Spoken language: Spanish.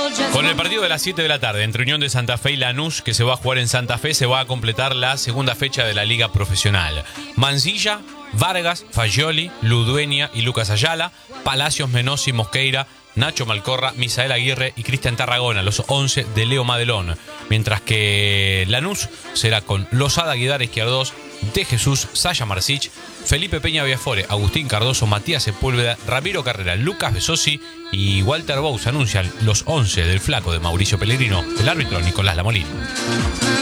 Con el partido de las 7 de la tarde entre Unión de Santa Fe y Lanús, que se va a jugar en Santa Fe, se va a completar la segunda fecha de la Liga Profesional. Mansilla, Vargas, Fagioli, Ludueña y Lucas Ayala, Palacios, Menossi, Mosqueira, Nacho Malcorra, Misael Aguirre y Cristian Tarragona, los 11 de Leo Madelón. Mientras que Lanús será con Losada, Guidar, Izquierdos, De Jesús, Saya Marcich, Felipe Peña Viafore, Agustín Cardoso, Matías Sepúlveda, Ramiro Carrera, Lucas Besosi y Walter Bous anuncian los 11 del flaco de Mauricio Pellegrino, el árbitro Nicolás Lamolín.